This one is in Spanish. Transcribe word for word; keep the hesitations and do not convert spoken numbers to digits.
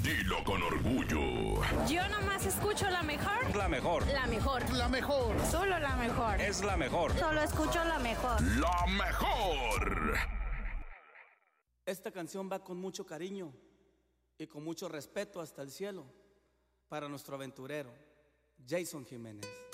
Dilo con orgullo. Yo nomás escucho la mejor. La mejor. La mejor. La mejor. Solo la mejor. Es la mejor. Solo escucho la mejor. La mejor. Esta canción va con mucho cariño y con mucho respeto hasta el cielo para nuestro aventurero, Jason Jiménez.